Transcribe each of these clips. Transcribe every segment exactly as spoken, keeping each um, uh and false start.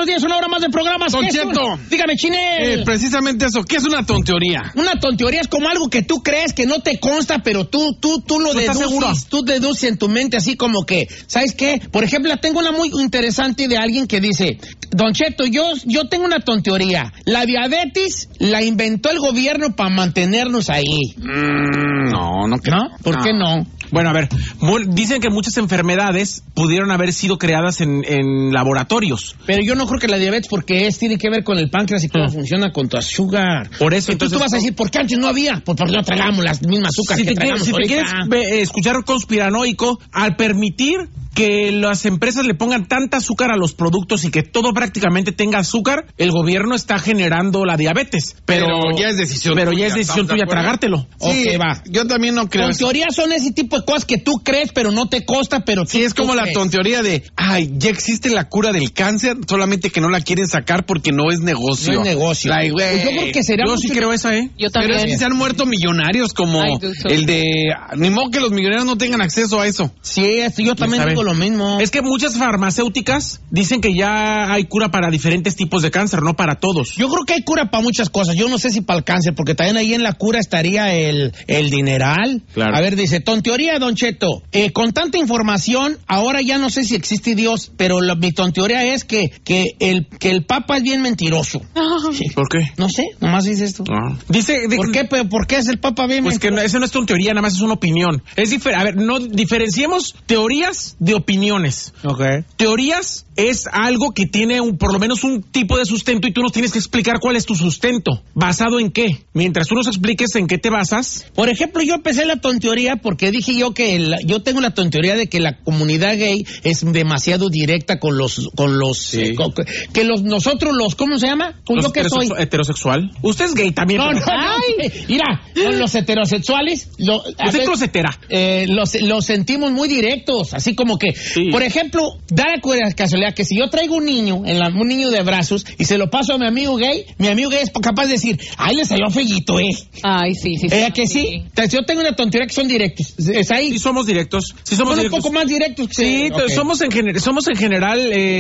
buenos días, una hora más de programas. Don Cheto. Dígame, Chinel. Eh, precisamente eso, ¿qué es una tonteoría? Una tonteoría es como algo que tú crees que no te consta, pero tú, tú, tú lo ¿No estás seguro? deduces, tú deduces en tu mente así como que, ¿sabes qué? Por ejemplo, tengo una muy interesante de alguien que dice, Don Cheto, yo, yo tengo una tonteoría. La diabetes la inventó el gobierno para mantenernos ahí. Mm, no, no creo. ¿No? ¿Por no. qué no? Bueno, a ver, dicen que muchas enfermedades pudieron haber sido creadas en, en laboratorios. Pero yo no creo que la diabetes, porque es, tiene que ver con el páncreas y cómo Mm. funciona con tu azúcar. Por eso, entonces, entonces, tú vas a decir, ¿por qué antes no había? Pues porque no tragamos las mismas azúcar si que te, tragamos si te ahorita. quieres ve, escuchar conspiranoico, al permitir que las empresas le pongan tanta azúcar a los productos y que todo prácticamente tenga azúcar, el gobierno está generando la diabetes. Pero, Pero ya es decisión Pero tuya, ya es decisión ¿estamos de tuya acuerdo? tragártelo. Sí, Ok, va. yo también no creo. Con eso. teoría son ese tipo de cosas que tú crees, pero no te consta, pero tú, Sí, es tú como la crees. tonteoría de, ay, ya existe la cura del cáncer, solamente que no la quieren sacar porque no es negocio. No es negocio. Like, güey. Pues yo creo que sería Yo mucho- sí creo esa, ¿eh? Yo Pero también. es que se han muerto millonarios como Ay, Duso. el de... Ni modo que los millonarios no tengan acceso a eso. Sí, esto yo también sabe? digo lo mismo. Es que muchas farmacéuticas dicen que ya hay cura para diferentes tipos de cáncer, no para todos. Yo creo que hay cura para muchas cosas. Yo no sé si para el cáncer, porque también ahí en la cura estaría el, el dineral. Claro. A ver, dice, tonteoría, Don Cheto. Eh, con tanta información, ahora ya no sé si existe Dios, pero la, mi tonteoría es que, que, el, que el Papa es bien mentiroso. Sí. ¿Por qué? No sé, nomás dice esto. Ah. Dice, de- ¿Por qué, pero, ¿Por qué es el Papa bien Pues que no, mentiroso? eso no es tontería, nada más es una opinión. Es difer- a ver, no diferenciemos teorías de opiniones. Ok. Teorías es algo que tiene un, por lo menos un tipo de sustento y tú nos tienes que explicar cuál es tu sustento. ¿Basado en qué? Mientras tú nos expliques en qué te basas. Por ejemplo, yo empecé la tonteoría porque dije yo que el- yo tengo la tonteoría de que la comunidad gay es demasiado directa con los con los Sí. eh, con- que los nosotros los ¿cómo se llama? Con Los yo que soy. heterosexu- heterosexual. Usted es gay también. No, no, pero- no. Mira, con los heterosexuales, lo, a Usted es ver, closetera. eh, los, los sentimos muy directos, así como que, Sí. por ejemplo, da la cu- casualidad que si yo traigo un niño, en la, un niño de brazos, y se lo paso a mi amigo gay, mi amigo gay es capaz de decir, ay, le salió fellito, eh. Ay, sí, sí. ¿Eh, que sí? Entonces, yo tengo una tontería que son directos. Es ahí. Sí somos directos. Sí somos Son un directos. poco más directos. que- Sí, ok. somos en general, somos en general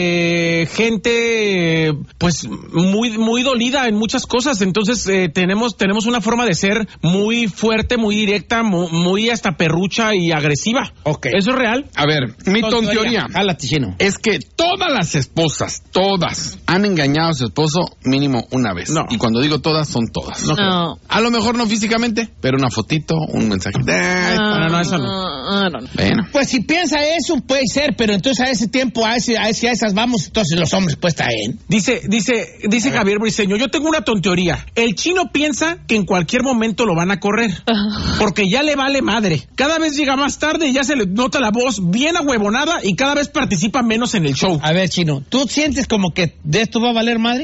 eh, gente eh, pues muy muy dolida en muchas cosas, entonces eh, tenemos tenemos una forma de ser muy fuerte, muy directa, muy, muy hasta perrucha y agresiva. Ok. ¿Eso es real? A ver, mi tonteoría Jálate, chino. es que todas las esposas, todas, han engañado a su esposo mínimo una vez. No. Y cuando digo todas, son todas. No. No. A lo mejor no físicamente, pero una fotito, un mensaje. Ay, no, no, eso no. Ah, no, no. Bueno. Pues si piensa eso, puede ser, pero entonces a ese tiempo, a, ese, a, ese, a esas vamos, entonces los hombres pues traen. Dice, dice, dice Javier Briceño, yo tengo una tontería. El chino piensa que en cualquier momento lo van a correr. Porque ya le vale madre. Cada vez llega más tarde y ya se le nota la voz bien ahuevonada y cada vez participa menos en el show. A ver, chino, ¿tú sientes como que de esto va a valer madre?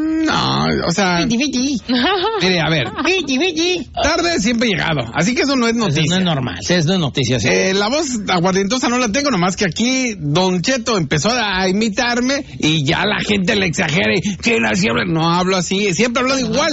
No, o sea, Viti, viti. mire, a ver, Viti, viti. tarde siempre he llegado, así que eso no es Eso noticia. no es normal, eso no es noticia. Sí. Eh, la voz aguardientosa no la tengo, nomás que aquí Don Cheto empezó a imitarme y ya la gente le exagera y que no, siempre no hablo así, siempre hablo igual.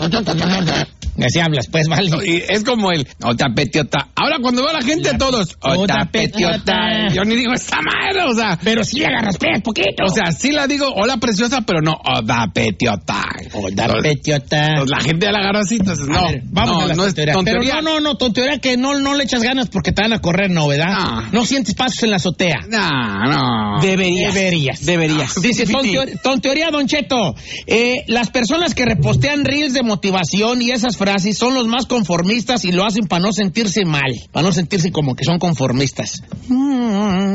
Así hablas, pues, vale. Y es como el otra petiota. Ahora cuando veo a la gente todos, otra Otra petiota. petiota. Yo ni digo esta madre, o sea, Pero sí le agarras pegas poquito. o sea, sí la digo, hola preciosa, pero no, otra petiota. Otra Entonces, petiota. pues la gente ya la agarra así, entonces no. A ver, vamos no, a la no es tontería. tontería. Pero no, no, no, tontería que no, no le echas ganas porque te van a correr, ¿no, verdad? No. No sientes pasos en la azotea. No, no. Deberías. Deberías. Deberías. Dice, tonteoría, tonteoría, Don Cheto, eh, las personas que repostean reels de motivación y esas frases son los más conformistas y lo hacen para no sentirse mal, para no sentirse como que son conformistas.